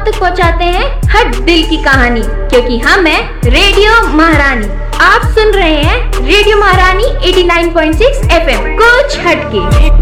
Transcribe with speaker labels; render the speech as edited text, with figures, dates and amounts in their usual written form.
Speaker 1: तक पहुंचाते हैं हर दिल की कहानी, क्योंकि हम हैं रेडियो महारानी। आप सुन रहे हैं रेडियो महारानी 89.6 FM, कुछ हटके।